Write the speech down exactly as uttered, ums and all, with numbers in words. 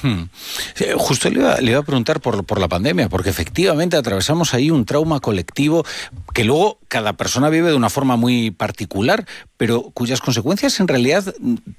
Hmm. Justo le iba, le iba a preguntar por, por la pandemia, porque efectivamente atravesamos ahí un trauma colectivo que luego cada persona vive de una forma muy particular, pero cuyas consecuencias en realidad